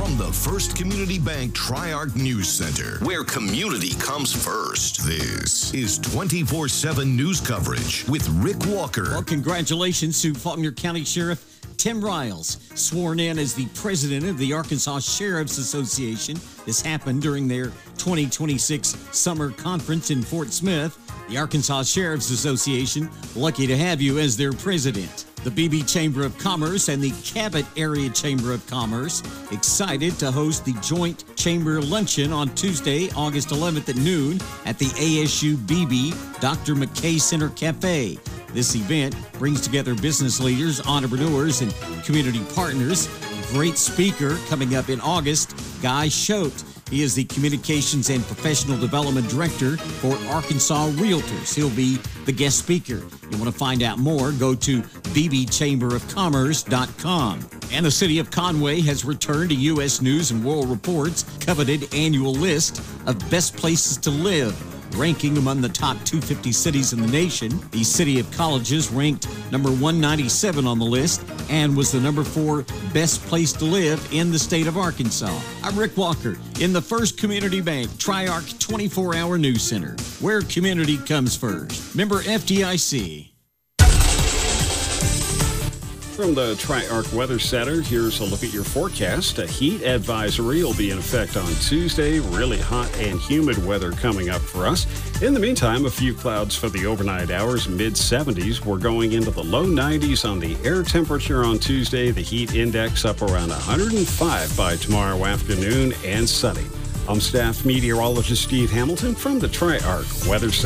From the First Community Bank Tri-Arc News Center, where community comes first. This is 24/7 news coverage with Rick Walker. Well, congratulations to Faulkner County Sheriff Tim Riles, sworn in as the president of the Arkansas Sheriff's Association. This happened during their 2026 summer conference in Fort Smith. The Arkansas Sheriff's Association, lucky to have you as their president. The Beebe Chamber of Commerce and the Cabot Area Chamber of Commerce excited to host the joint chamber luncheon on Tuesday, August 11th at noon at the ASU Beebe Dr. McKay Center Cafe. This event brings together business leaders, entrepreneurs, and community partners. Great speaker coming up in August, Guy Schote. He is the Communications and Professional Development Director for Arkansas Realtors. He'll be the guest speaker. You want to find out more, go to bbchamberofcommerce.com. And the city of Conway has returned to U.S. News and World Report's coveted annual list of best places to live, ranking among the top 250 cities in the nation. The City of Colleges ranked number 197 on the list and was the number 4 best place to live in the state of Arkansas. I'm Rick Walker in the First Community Bank Tri-Arc 24-hour news center, where community comes first. Member FDIC. From the Tri-Arc Weather Center, here's a look at your forecast. A heat advisory will be in effect on Tuesday. Really hot and humid weather coming up for us. In the meantime, a few clouds for the overnight hours, mid-70s. We're going into the low 90s on the air temperature on Tuesday. The heat index up around 105 by tomorrow afternoon and sunny. I'm staff meteorologist Steve Hamilton from the Tri-Arc Weather Center.